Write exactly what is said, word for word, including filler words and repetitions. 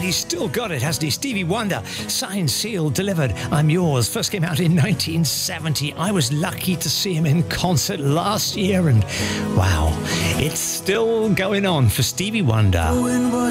he's still got it, hasn't he? Stevie Wonder, signed, sealed, delivered. I'm Yours. First came out in nineteen seventy. I was lucky to see him in concert last year, and wow, it's still going on for Stevie Wonder.